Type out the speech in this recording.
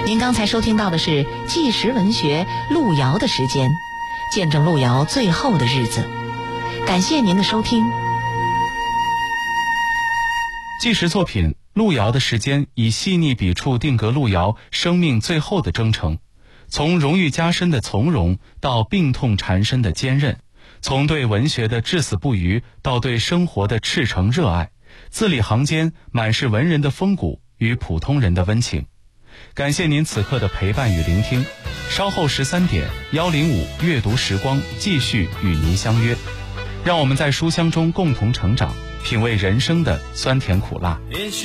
您刚才收听到的是纪实文学路遥的时间，见证路遥最后的日子。感谢您的收听。 纪实作品《路遥的时间》以细腻笔触定格路遥生命最后的征程，从荣誉加身的从容到病痛缠身的坚韧，从对文学的至死不渝到对生活的赤诚热爱，字里行间满是文人的风骨与普通人的温情。感谢您此刻的陪伴与聆听，稍后13点105阅读时光继续与您相约，让我们在书香中共同成长，品味人生的酸甜苦辣。